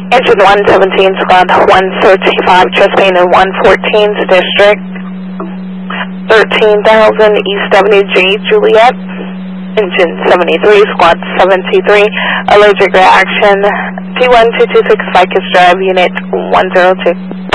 Engine 117, squad 135, chest pain in 114th district, 13,000 East Avenue J, Juliet. Engine 73, squad 73, allergic reaction, T1226 Ficus Drive, unit 102.